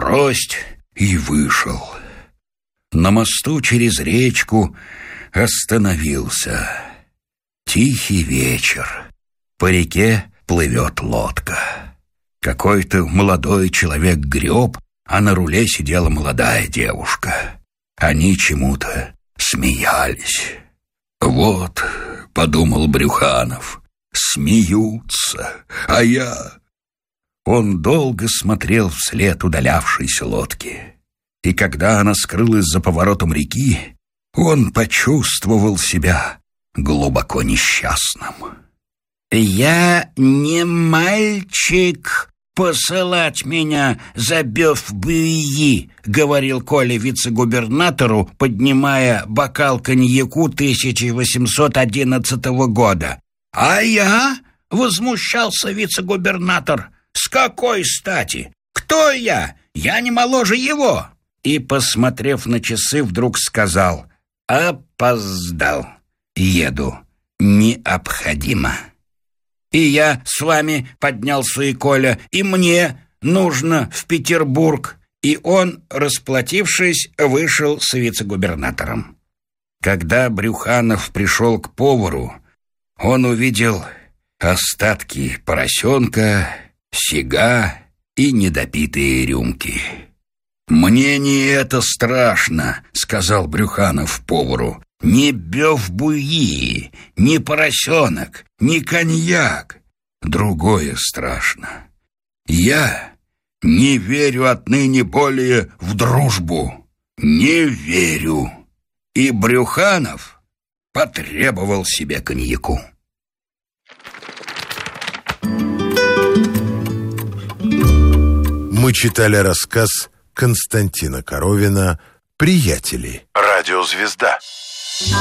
трость и вышел. На мосту через речку остановился. Тихий вечер. По реке плывет лодка. Какой-то молодой человек греб, а на руле сидела молодая девушка. Они чему-то смеялись. «Вот», — подумал Брюханов, — «смеются, а я...» Он долго смотрел вслед удалявшейся лодки. И когда она скрылась за поворотом реки, он почувствовал себя глубоко несчастным. «Я не мальчик посылать меня за Бёв-Буйи», — говорил Коля вице-губернатору, поднимая бокал коньяку 1811 года. «А я?» — возмущался вице-губернатор. «С какой стати? Кто я? Я не моложе его!» И, посмотрев на часы, вдруг сказал: «Опоздал. Еду. Необходимо». «И я с вами», — поднялся и Коля, — «и мне нужно в Петербург». И он, расплатившись, вышел с вице-губернатором. Когда Брюханов пришел к повару, он увидел остатки поросенка, сига и недопитые рюмки. «Мне не это страшно», — сказал Брюханов повару. «Не Бёв-Буйи, не поросенок, не коньяк. Другое страшно. Я не верю отныне более в дружбу. Не верю». И Брюханов потребовал себе коньяку. Мы читали рассказ Константина Коровина «Приятели». Радиозвезда.